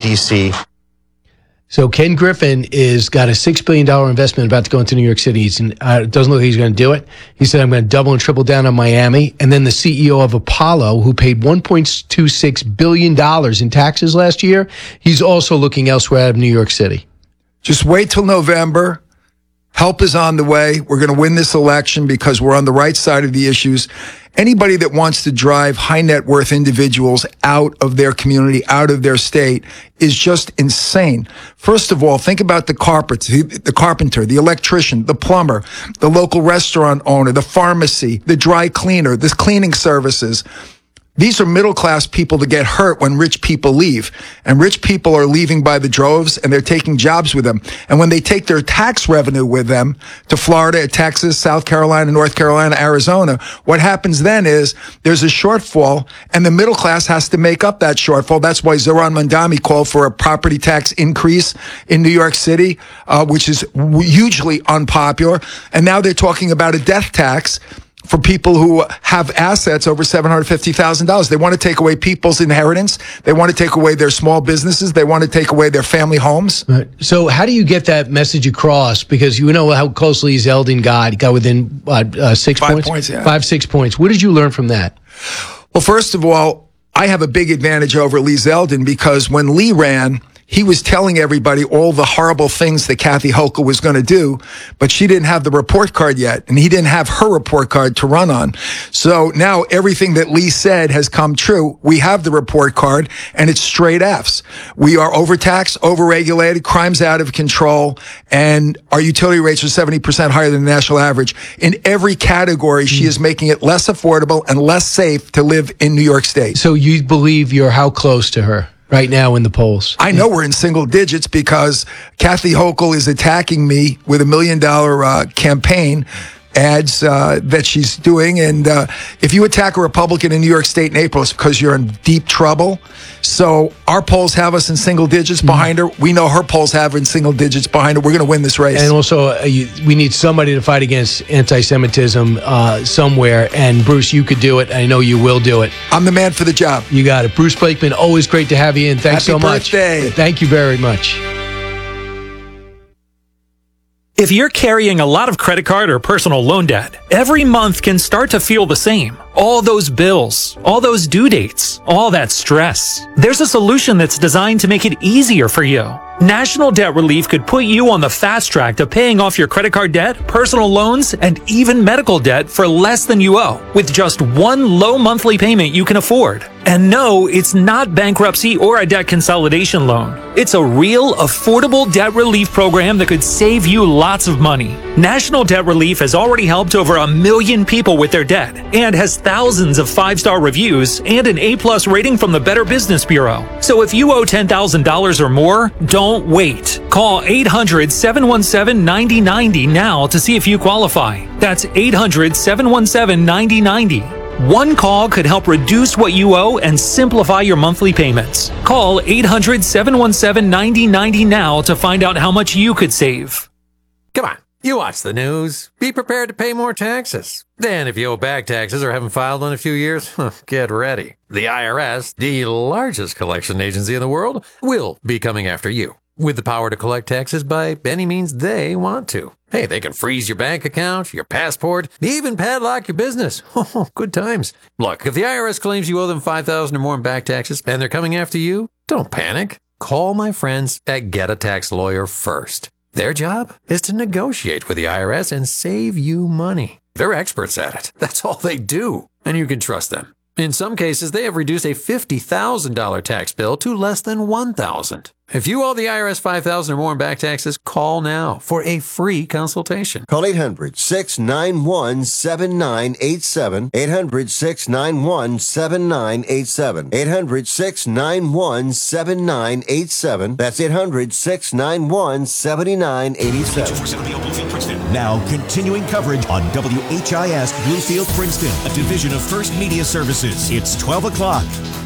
D.C. So Ken Griffin is got a $6 billion investment about to go into New York City. It doesn't look like he's going to do it. He said, I'm going to double and triple down on Miami. And then the CEO of Apollo, who paid $1.26 billion in taxes last year, he's also looking elsewhere out of New York City. Just wait till November. Help is on the way. We're going to win this election because we're on the right side of the issues. Anybody that wants to drive high net worth individuals out of their community, out of their state, is just insane. First of all, think about the carpenter, the electrician, the plumber, the local restaurant owner, the pharmacy, the dry cleaner, the cleaning services. These are middle-class people that get hurt when rich people leave. And rich people are leaving by the droves, and they're taking jobs with them. And when they take their tax revenue with them to Florida, Texas, South Carolina, North Carolina, Arizona, what happens then is there's a shortfall, and the middle class has to make up that shortfall. That's why Zohran Mamdani called for a property tax increase in New York City, which is hugely unpopular. And now they're talking about a death tax for people who have assets over $750,000. They want to take away people's inheritance. They want to take away their small businesses. They want to take away their family homes. Right. So how do you get that message across? Because you know how closely Zeldin got. He got within 6 points? 5 points, yeah. 5-6 points. What did you learn from that? Well, first of all, I have a big advantage over Lee Zeldin because when Lee ran, he was telling everybody all the horrible things that Kathy Hochul was going to do, but she didn't have the report card yet, and he didn't have her report card to run on. So now everything that Lee said has come true. We have the report card, and it's straight Fs. We are overtaxed, overregulated, crime's out of control, and our utility rates are 70% higher than the national average. In every category, she is making it less affordable and less safe to live in New York State. So you believe you're how close to her right now in the polls? I know we're in single digits because Kathy Hochul is attacking me with $1 million campaign ads that she's doing. And if you attack a Republican in New York State in April, it's because you're in deep trouble. So our polls have us in single digits behind her. We know her polls have her in single digits behind her. We're going to win this race. And also, we need somebody to fight against anti-Semitism somewhere. And Bruce, you could do it. I know you will do it. I'm the man for the job. You got it. Bruce Blakeman, always great to have you in. Thanks so much. Happy birthday. Thank you very much. If you're carrying a lot of credit card or personal loan debt, every month can start to feel the same. All those bills, all those due dates, all that stress. There's a solution that's designed to make it easier for you. National Debt Relief could put you on the fast track to paying off your credit card debt, personal loans, and even medical debt for less than you owe, with just one low monthly payment you can afford. And no, it's not bankruptcy or a debt consolidation loan. It's a real, affordable debt relief program that could save you lots of money. National Debt Relief has already helped over 1 million people with their debt and has thousands of 5-star reviews and an A+ rating from the Better Business Bureau. So if you owe $10,000 or more, don't wait. Call 800-717-9090 now to see if you qualify. That's 800-717-9090. One call could help reduce what you owe and simplify your monthly payments. Call 800-717-9090 now to find out how much you could save. Come on, you watch the news. Be prepared to pay more taxes. Then if you owe back taxes or haven't filed in a few years, get ready. The IRS, the largest collection agency in the world, will be coming after you with the power to collect taxes by any means they want to. Hey, they can freeze your bank account, your passport, they even padlock your business. Oh, good times. Look, if the IRS claims you owe them $5,000 or more in back taxes and they're coming after you, don't panic. Call my friends at Get a Tax Lawyer first. Their job is to negotiate with the IRS and save you money. They're experts at it. That's all they do. And you can trust them. In some cases, they have reduced a $50,000 tax bill to less than $1,000. If you owe the IRS $5,000 or more in back taxes, call now for a free consultation. Call 800-691-7987. 800-691-7987. 800-691-7987. That's 800-691-7987. Now, continuing coverage on WHIS Bluefield, Princeton, a division of First Media Services. It's 12 o'clock.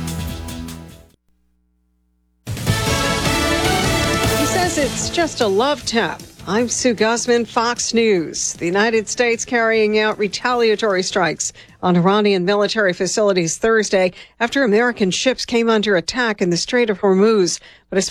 It's just a love tap. I'm Sue Guzman, Fox News. The United States carrying out retaliatory strikes on Iranian military facilities Thursday after American ships came under attack in the Strait of Hormuz. But as